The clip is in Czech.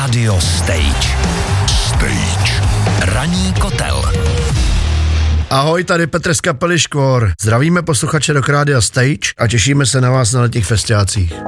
Radio Stage. Ranní kotel. Ahoj, tady Petr z kapely Škvor. Zdravíme posluchače Rock Rádia Stage a těšíme se na vás na letních festiácích.